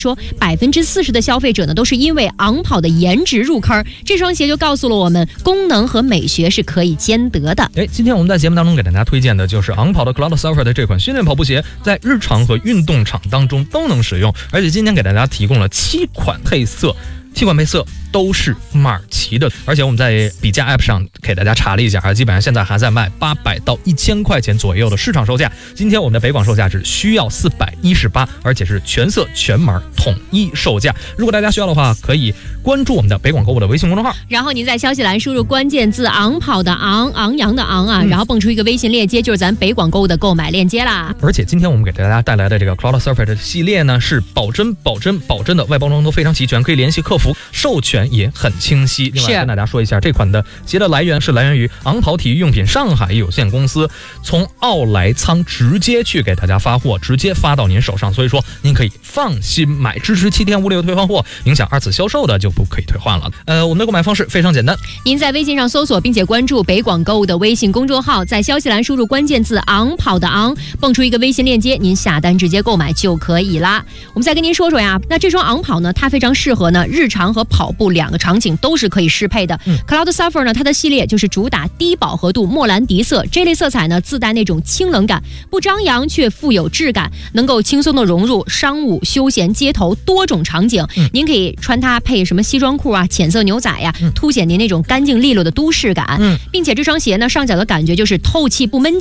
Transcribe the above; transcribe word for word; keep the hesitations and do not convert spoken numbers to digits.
说百分之四十的消费者呢都是因为昂跑的颜值入坑，这双鞋就告诉了我们，功能和美学是可以兼得的。 哎，今天我们在节目当中给大家推荐的就是昂跑的 Cloudsurfer 的这款训练跑步鞋，在日常和运动场当中都能使用，而且今天给大家提供了七款配色，七款配色都是马尔奇的，而且我们在比价 App 上给大家查了一下啊，基本上现在还在卖八百到一千块钱左右的市场售价。今天我们的北广售价只需要四百一十八，而且是全色全码统一售价。如果大家需要的话，可以关注我们的北广购物的微信公众号， 然后您在消息栏输入关键字昂跑的昂，昂扬的昂啊、嗯，然后蹦出一个微信链接，就是咱北广购物的购买链接啦。 而且今天我们给大家带来的这个 Cloudsurfer 的系列呢，是保真保真保真的，外包装都非常齐全，可以联系客服，授权也很清晰。另外跟大家说一下，这款的鞋的来源是来源于昂跑体育用品上海有限公司，从奥莱仓直接去给大家发货，直接发到您手上，所以说您可以放心买，支持七天无理由退换货，影响二次销售的就不可以退换了。呃，我们的购买方式非常简单， 您在微信上搜索并且关注北广购物的微信公众号，在消息栏输入关键字昂跑的昂，蹦出一个微信链接，您下单直接购买就可以啦。我们再跟您说说呀，那这双昂跑呢，它非常适合呢日常和跑步两个场景都是可以适配的。嗯、Cloudsurfer 呢，它的系列就是主打低饱和度莫兰迪色，这类色彩呢自带那种清冷感，不张扬却富有质感，能够轻松的融入商务、休闲、街头多种场景。嗯、您可以穿它配什么西装裤啊、浅色牛仔呀、嗯，凸显您那种干净利落的都市感。嗯、并且这双鞋呢，上脚的感觉就是透气不闷